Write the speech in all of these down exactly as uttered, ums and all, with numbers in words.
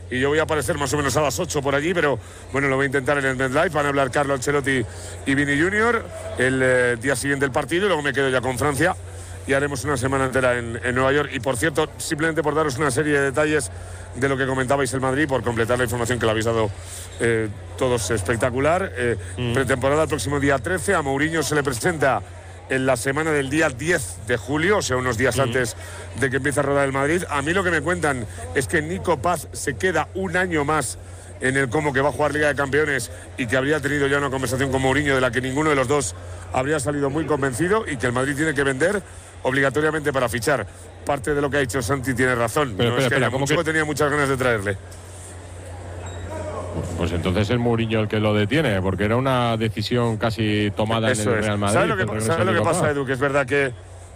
y yo voy a aparecer más o menos a las ocho por allí, pero bueno, lo voy a intentar en el MetLife. Van a hablar Carlo Ancelotti y Vini Junior el eh, día siguiente del partido, y luego me quedo ya con Francia y haremos una semana entera en, en Nueva York. Y por cierto, simplemente por daros una serie de detalles de lo que comentabais el Madrid, por completar la información que le habéis dado eh, todos espectacular. Eh, mm. Pretemporada el próximo día trece, a Mourinho se le presenta en la semana del día diez de julio, o sea, unos días mm. antes de que empiece a rodar el Madrid. A mí lo que me cuentan es que Nico Paz se queda un año más en el Como, que va a jugar Liga de Campeones, y que habría tenido ya una conversación con Mourinho de la que ninguno de los dos habría salido muy convencido, y que el Madrid tiene que vender obligatoriamente para fichar. Parte de lo que ha dicho Santi tiene razón. Pero, no espera, es que espera, mucho que... tenía muchas ganas de traerle. Pues entonces es Mourinho el que lo detiene, porque era una decisión casi tomada Eso en el es. Real Madrid. ¿Sabes lo que, ¿sabes lo que pasa, Edu? Que es verdad que...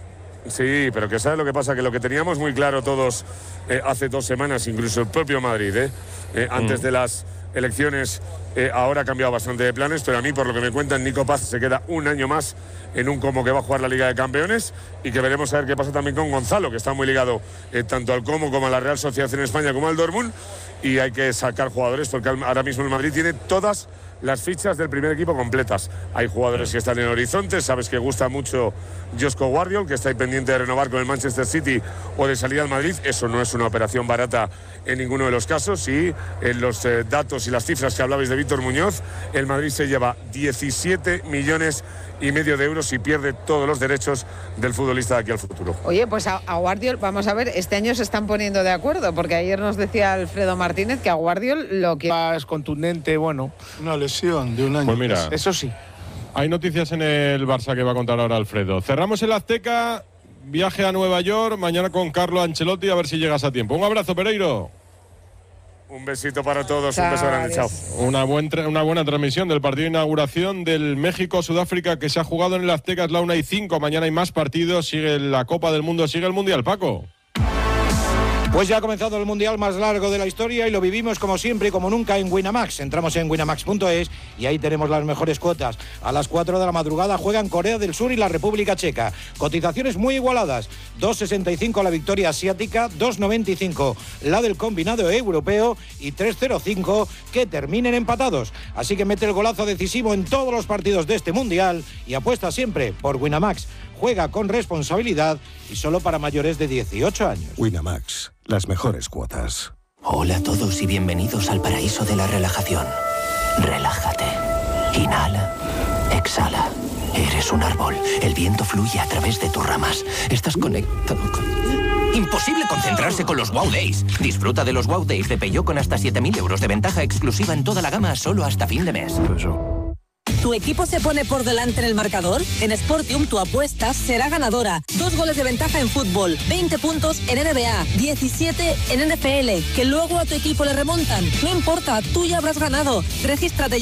Sí, pero que ¿sabes lo que pasa? Que lo que teníamos muy claro todos eh, hace dos semanas, incluso el propio Madrid, eh, eh, antes mm. de las elecciones, eh, ahora ha cambiado bastante de planes, pero a mí, por lo que me cuentan, Nico Paz se queda un año más en un Como, que va a jugar la Liga de Campeones, y que veremos a ver qué pasa también con Gonzalo, que está muy ligado eh, tanto al Como como a la Real Sociedad en España como al Dortmund, y hay que sacar jugadores porque ahora mismo el Madrid tiene todas las fichas del primer equipo completas. Hay jugadores que están en el horizonte, sabes que gusta mucho Josko Guardiol, que está ahí pendiente de renovar con el Manchester City o de salir al Madrid. Eso no es una operación barata en ninguno de los casos, y en los eh, datos y las cifras que hablabais de Víctor Muñoz, el Madrid se lleva diecisiete millones y medio de euros y pierde todos los derechos del futbolista de aquí al futuro. Oye, pues a, a Guardiol, vamos a ver, este año se están poniendo de acuerdo, porque ayer nos decía Alfredo Martínez que a Guardiol lo que es contundente, bueno, una lesión de un año. Pues mira, eso sí. Hay noticias en el Barça que va a contar ahora Alfredo. Cerramos el Azteca, viaje a Nueva York, mañana con Carlo Ancelotti, a ver si llegas a tiempo. Un abrazo, Pereiro. Un besito para todos, chao, un beso grande, chao. Una, buen tra- una buena transmisión del partido de inauguración del México-Sudáfrica, que se ha jugado en el Azteca, es la una y cinco. Mañana hay más partidos, sigue la Copa del Mundo, sigue el Mundial, Paco. Pues ya ha comenzado el Mundial más largo de la historia y lo vivimos como siempre y como nunca en Winamax. Entramos en winamax punto es y ahí tenemos las mejores cuotas. A las cuatro de la madrugada juegan Corea del Sur y la República Checa. Cotizaciones muy igualadas. dos sesenta y cinco la victoria asiática, dos noventa y cinco la del combinado europeo y tres cero cinco que terminen empatados. Así que mete el golazo decisivo en todos los partidos de este Mundial y apuesta siempre por Winamax. Juega con responsabilidad y solo para mayores de dieciocho años. Winamax, las mejores cuotas. Hola a todos y bienvenidos al paraíso de la relajación. Relájate. Inhala. Exhala. Eres un árbol. El viento fluye a través de tus ramas. Estás conectado con... Imposible concentrarse con los Wow Days. Disfruta de los Wow Days de Peugeot con hasta siete mil euros de ventaja exclusiva en toda la gama solo hasta fin de mes. ¿Tu equipo se pone por delante en el marcador? En Sportium tu apuesta será ganadora. Dos goles de ventaja en fútbol, veinte puntos en N B A, diecisiete en N F L. Que luego a tu equipo le remontan. No importa, tú ya habrás ganado. Regístrate ya.